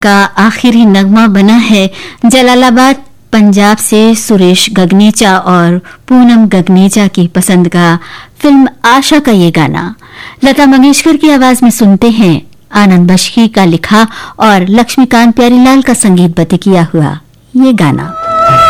का आखिरी नगमा बना है जलालाबाद पंजाब से सुरेश गगनेचा और पूनम गगनेचा की पसंद का फिल्म आशा का ये गाना लता मंगेशकर की आवाज में सुनते हैं। आनंद बख्शी का लिखा और लक्ष्मीकांत प्यारीलाल का संगीतबद्ध किया हुआ ये गाना।